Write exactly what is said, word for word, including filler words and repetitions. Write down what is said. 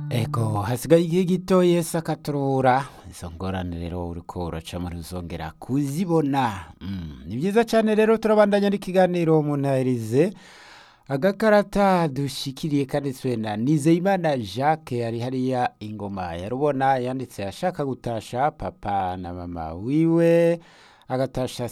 Ego hasigaye igihe gito Yesu akaturura izo ngorane rero uriko uracamo ntuzongera kuzibona. Mm, ni byiza cyane rero turabandanya n'ikiganiro mu ntahirize agakarata dushikiriye kanditswe na Nizeyimana Jacques ari hariya ingoma ya rubona yanditse ashaka gutasha papa na mama wiwe agatasha